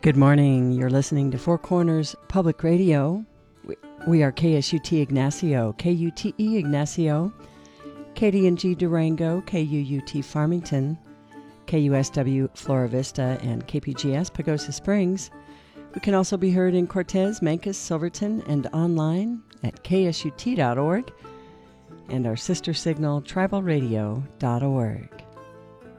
Good morning. You're listening to Four Corners Public Radio. We are KSUT Ignacio, KUTE Ignacio, KDNG Durango, KUUT Farmington, KUSW Flora Vista, and KPGS Pagosa Springs. We can also be heard in Cortez, Mancos, Silverton, and online at ksut.org and our sister signal tribalradio.org.